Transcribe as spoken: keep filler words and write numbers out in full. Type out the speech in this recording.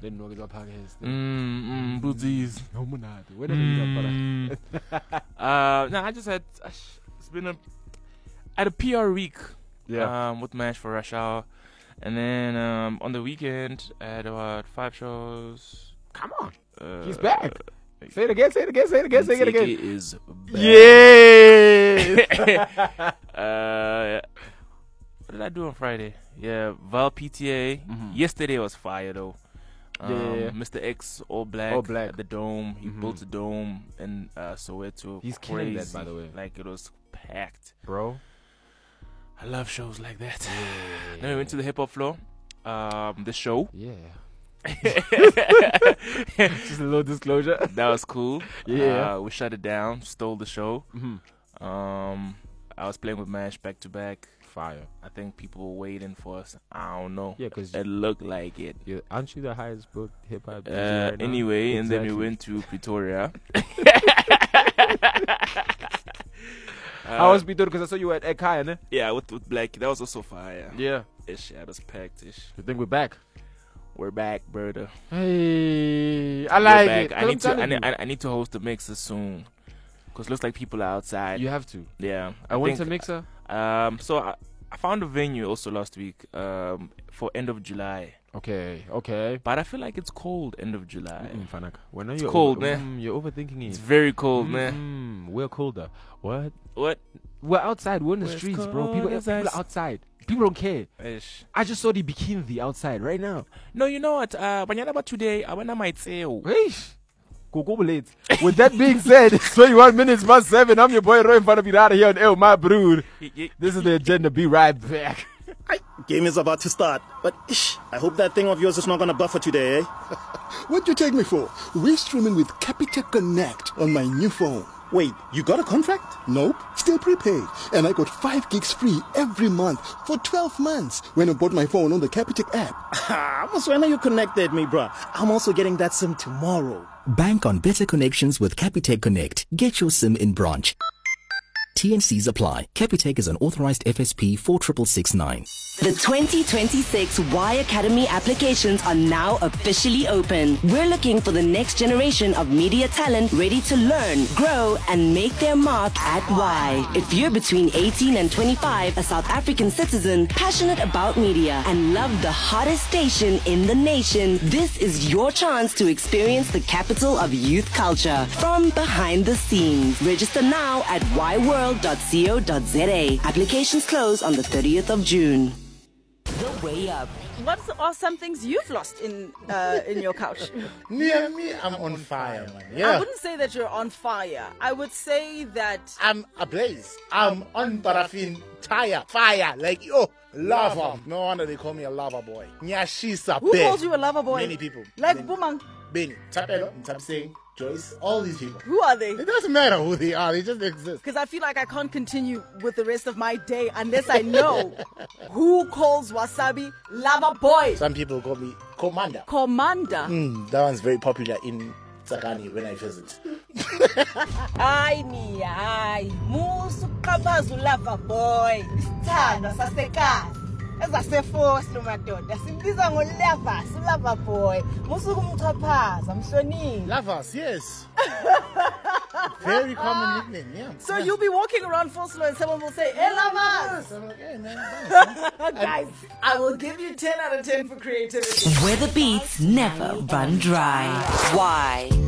then no get podcast. Mm, mm, booties. No monad. Where mm. Uh, no, I just had. It's been a. I had a P R week. Yeah. Um, with Mash for Rush Hour, and then um on the weekend I had about five shows. Come on. Uh, He's back. Say it again. Say it again. Say it again. Say it again. It is back. Yeah. uh, what did I do on Friday? Yeah, Val P T A. Mm-hmm. Yesterday was fire though. Um, yeah, yeah. Mister X, all black, all black at the dome. He mm-hmm. built a dome in uh, Soweto. He's killing that, by the way. Like it was packed, bro. I love shows like that. Yeah. Then we went to the hip hop floor. Um, the show. Yeah. Just a little disclosure. That was cool. Yeah. Uh, we shut it down. Stole the show. Mm-hmm. Um, I was playing with Mash back to back. Fire. I think people were waiting for us. I don't know. Yeah, because it looked like it. Yeah, aren't you the highest booked hip hop? Uh, right anyway, exactly. And then we went to Pretoria. Uh, How was Pretoria? Because I saw you at Ekai, ne? Yeah, with with Black. That was also fire. Yeah. Ish, yeah, it was packed. Ish. You think we're back? We're back, brother. Hey, I like it. I need to. I need, I need to host the mixer soon. Cause it looks like people are outside. You have to. Yeah. I, I went to mixer. Um. So I, I found a venue also last week. Um. For end of July. Okay. Okay. But I feel like it's cold end of July. Mm, when it's you're cold, over, man. Mm, you're overthinking it. It's very cold, mm, man. Mm, we're colder. What? What? We're outside. We're in the We're streets, cold, bro. People, people are outside. People don't care. Ish. I just saw the bikini outside right now. No, you know what? Uh, when about today, I wanna might say. Weish. Coco late. With that being said, it's twenty-one minutes past seven. I'm your boy Roy in front of you out here on El My Brood. This is the agenda. Be right back. Game is about to start, but ish, I hope that thing of yours is not gonna buffer today, eh? What do you take me for? We're streaming with Capitec Connect on my new phone. Wait, you got a contract? Nope, still prepaid. And I got five gigs free every month for twelve months when I bought my phone on the Capitec app. Ah, when are you connected, me, bruh? I'm also getting that SIM tomorrow. Bank on better connections with Capitec Connect. Get your SIM in branch. T and Cs apply. Capitec is an authorized F S P four six six nine. The twenty twenty-six Y Academy applications are now officially open. We're looking for the next generation of media talent ready to learn, grow, and make their mark at Y. If you're between eighteen and twenty-five, a South African citizen, passionate about media, and love the hottest station in the nation, this is your chance to experience the capital of youth culture from behind the scenes. Register now at y world dot co dot za. Applications close on the thirtieth of June. The way up. What are some things you've lost in uh, in your couch? Near me, I'm on fire, man. Yeah. I wouldn't say that you're on fire. I would say that I'm ablaze. I'm on paraffin tire, fire, like yo, lava. No wonder they call me a lava boy. Nyashisa. Who calls you a lava boy? Many people. Like Many. Bumang. Benny, Tapelo, Tapsing, Joyce, all these people. Who are they? It doesn't matter who they are, they just exist. Because I feel like I can't continue with the rest of my day unless I know who calls Wasabi Lava Boy. Some people call me Commander. Commander? Mm, that one's very popular in Tsakani when I visit. Ay ni ay, musu kabazu Lava Boy. Isithando sasekhaya. Ezaseforce lo madoda simbiza ngolava sulava boy musuku umchaphaza mhlonini Lavas, yes. Very common nickname, yeah. So yeah. you'll be walking around full slow and someone will say, hey, Lavas! I'm like, hey, man, guys, I will give you ten out of ten for creativity. Where the beats never run dry. Why?